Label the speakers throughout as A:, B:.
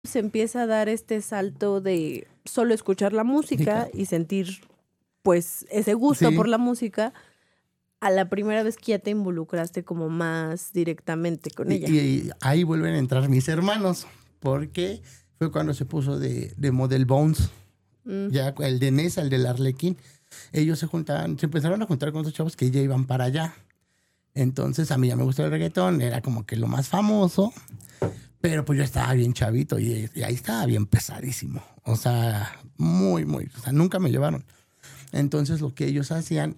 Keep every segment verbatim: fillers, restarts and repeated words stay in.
A: se empieza a dar este salto de solo escuchar la música y sentir, pues, ese gusto sí. por la música, a la primera vez que ya te involucraste como más directamente con
B: y,
A: ella.
B: Y ahí vuelven a entrar mis hermanos, porque fue cuando se puso de, de Model Bones, mm. ya el de Nesa, el del Arlequín. Ellos se juntaban, se empezaron a juntar con otros chavos que ya iban para allá. Entonces a mí ya me gustó el reggaetón, era como que lo más famoso, pero pues yo estaba bien chavito y, y ahí estaba bien pesadísimo. O sea, muy, muy, o sea, nunca me llevaron. Entonces lo que ellos hacían,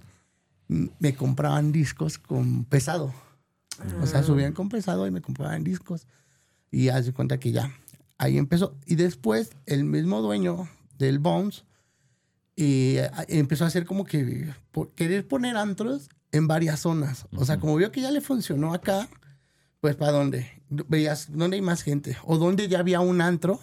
B: me compraban discos con pesado. O sea, subían con pesado y me compraban discos. Y haz de cuenta que ya, ahí empezó. Y después el mismo dueño del Bones y empezó a hacer como que por querer poner antros en varias zonas. O sea, como vio que ya le funcionó acá, pues ¿para dónde? Veías dónde hay más gente. O dónde ya había un antro,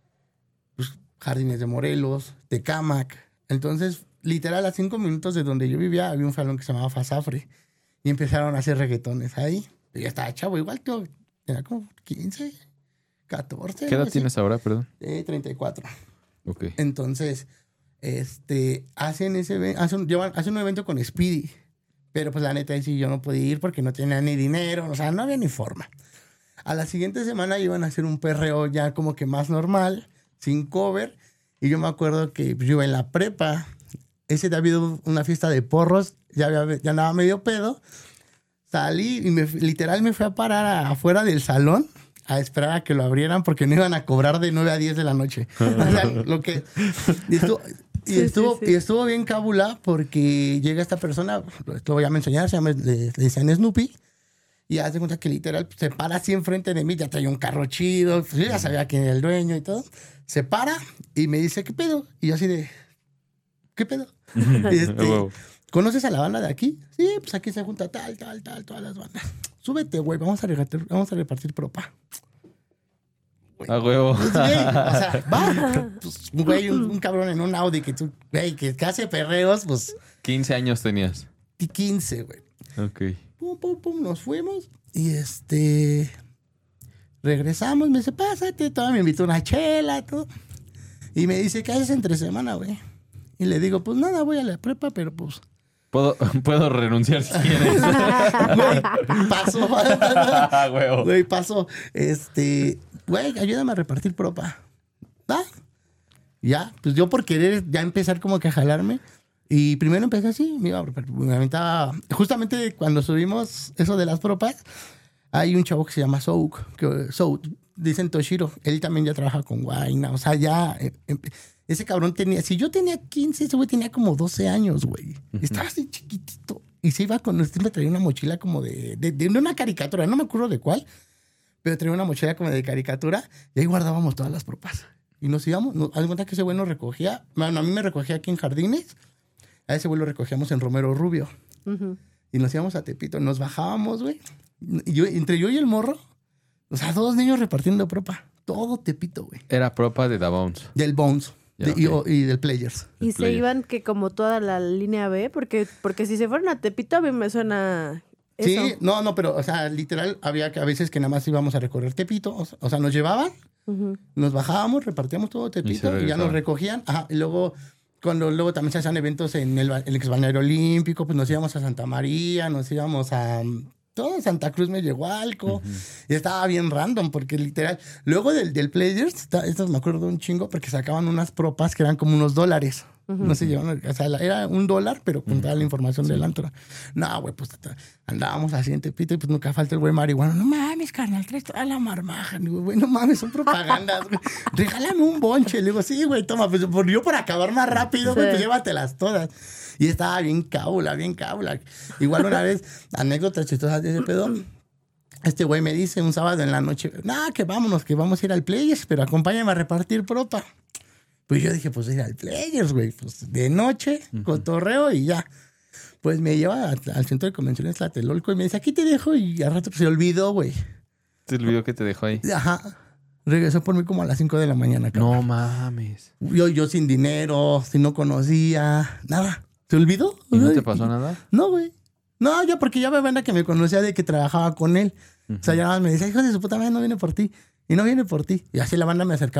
B: pues Jardines de Morelos, Tecámac. Entonces, literal, a cinco minutos de donde yo vivía, había un salón que se llamaba Fasafre. Y empezaron a hacer reggaetones ahí. Yo estaba chavo, igual yo tenía como quince, catorce.
C: ¿Qué edad
B: así.
C: tienes ahora, perdón?
B: Eh, treinta y cuatro.
C: Ok.
B: Entonces, este, hacen ese hacen, llevan, hacen un evento con Speedy. Pero pues la neta ahí sí yo no podía ir porque no tenía ni dinero. O sea, no había ni forma. A la siguiente semana iban a hacer un perreo ya como que más normal, sin cover. Y yo me acuerdo que yo iba en la prepa. Ese día había habido una fiesta de porros. Ya, había, ya andaba medio pedo. Salí y me, literal me fui a parar a, afuera del salón a esperar a que lo abrieran porque no iban a cobrar de nueve a diez de la noche. O sea, lo que... Y estuvo, y
A: sí,
B: estuvo,
A: sí, sí.
B: y estuvo bien cabula porque llega esta persona, lo voy a mencionar, se llama, le, le dicen Snoopy, y hace cuenta que literal se para así enfrente de mí, ya traía un carro chido, pues yo ya sabía quién era el dueño y todo. Se para y me dice, ¿qué pedo? Y yo así de, ¿qué pedo? Y este, wow. ¿Conoces a la banda de aquí? Sí, pues aquí se junta tal, tal, tal, todas las bandas. Súbete, güey, vamos a repartir, vamos a repartir propa.
C: A huevo.
B: Pues, güey, o sea, va. Pues, güey, un, un cabrón en un Audi que tú, güey, que, que hace perreos, pues.
C: quince años tenías.
B: quince, güey.
C: Ok.
B: Pum, pum, pum, nos fuimos. Y este. Regresamos, me dice, pásate, todo, me invitó una chela, todo. Y me dice, ¿qué haces entre semana, güey? Y le digo, pues nada, voy a la prepa, pero pues.
C: Puedo, puedo renunciar si quieres.
B: Güey, pasó. Güey, pasó. Este. Güey, ayúdame a repartir propa. ¿Va? Ya, pues yo por querer ya empezar como que a jalarme. Y primero empecé así, me iba a repartir. Me aventaba. Justamente cuando subimos eso de las propas, hay un chavo que se llama Souk. Que, Souk, dicen Toshiro. Él también ya trabaja con Guayna. O sea, ya. Eh, eh, ese cabrón tenía. Si yo tenía quince, ese güey tenía como doce años, güey. Uh-huh. Estaba así chiquitito. Y se iba con. Siempre traía una mochila como de, de, de una caricatura. No me acuerdo de cuál. Pero tenía una mochila como de caricatura y ahí guardábamos todas las propas. Y nos íbamos, nos, haz cuenta que ese güey nos recogía, bueno, a mí me recogía aquí en Jardines, a ese güey lo recogíamos en Romero Rubio. Uh-huh. Y nos íbamos a Tepito, nos bajábamos, güey. Y yo, entre yo y el morro, o sea, dos niños repartiendo propa. Todo Tepito, güey.
C: Era propa de The Bones.
B: Del Bones.
C: Ya,
B: de,
C: okay.
B: y, o, y del Players.
A: Y
C: el
A: se
C: player.
A: iban que como toda la línea B, porque, porque si se fueron a Tepito, a mí me suena...
B: Sí,
A: eso.
B: no, no, pero, o sea, literal, había que a veces que nada más íbamos a recorrer Tepito. O sea, o sea nos llevaban, uh-huh. nos bajábamos, repartíamos todo Tepito y, y ya nos recogían. Ajá, y luego, cuando luego también se hacían eventos en el, el ex balneario olímpico, pues nos íbamos a Santa María, nos íbamos a... Todo Santa Cruz, Mellehualco. Uh-huh. Y estaba bien random, porque literal... Luego del, del Players, esto me acuerdo un chingo, porque sacaban unas propas que eran como unos dólares. Uh-huh. No sé, llevaban, o sea, era un dólar, pero con toda la información sí. del antro. No, güey, pues andábamos así en Tepito y pues nunca falta el güey marihuana. No mames, carnal, traes toda la marmaja. Le digo, güey, no mames, son propagandas, güey. Regálame un bonche. Le digo, sí, güey, toma, pues por, yo para acabar más rápido, güey, sí. pues llévatelas todas. Y estaba bien cábula, bien cábula. Igual una vez, anécdotas chistosas de ese pedo. Este güey me dice un sábado en la noche, nah, que vámonos, que vamos a ir al Players, pero acompáñame a repartir propa. Pues yo dije, pues ir al Players, güey. Pues de noche, uh-huh. cotorreo y ya. Pues me lleva a, al centro de convenciones Tlatelolco y me dice, aquí te dejo. Y al rato se olvidó, güey.
C: ¿Te olvidó que te dejó ahí?
B: Ajá. Regresó por mí como a las cinco de la mañana, cabrón.
C: No mames.
B: Yo, yo sin dinero, sin no conocía, nada. ¿Se olvidó?
C: ¿Y no te pasó nada?
B: No, güey. No, yo porque ya me banda que me conocía de que trabajaba con él. Uh-huh. O sea, ya me decía, hijo de su puta madre, no viene por ti. Y no viene por ti. Y así la banda me acercaba.